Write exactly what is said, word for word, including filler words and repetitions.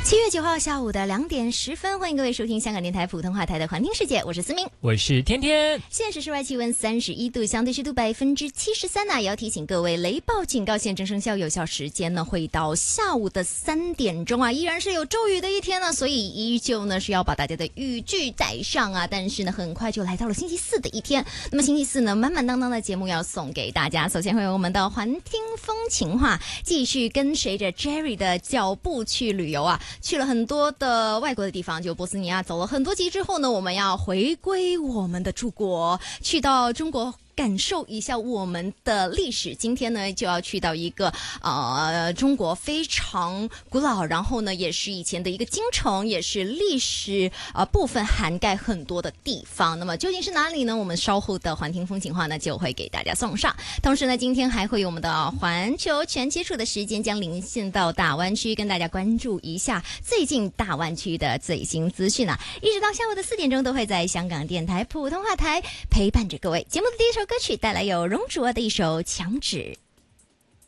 七月九号下午的两点十分，欢迎各位收听香港电台普通话台的环听世界，我是思明， 我是天天。 现实室外气温三十一度，相对湿度百分之七十三呢。也要提醒各位，雷暴警告现正生效，有效时间呢会到下午的三点钟啊，依然是有骤雨的一天呢，所以依旧呢是要把大家的雨具带上啊。但是呢，很快就来到了星期四的一天，那么星期四呢，满满当当的节目要送给大家。首先会有我们的环听风情话，继续跟随着 Jerry 的脚步去旅游啊。去了很多的外国的地方，就波斯尼亚走了很多集之后呢，我们要回归我们的祖国，去到中国感受一下我们的历史。今天呢，就要去到一个呃中国非常古老，然后呢也是以前的一个京城，也是历史呃部分涵盖很多的地方。那么究竟是哪里呢？我们稍后的环听风情话呢就会给大家送上。同时呢，今天还会有我们的环球全接触的时间，将连线到大湾区，跟大家关注一下最近大湾区的最新资讯啊。一直到下午的四点钟，都会在香港电台普通话台陪伴着各位。节目的第一首歌曲带来有容祖儿的一首《墙纸》。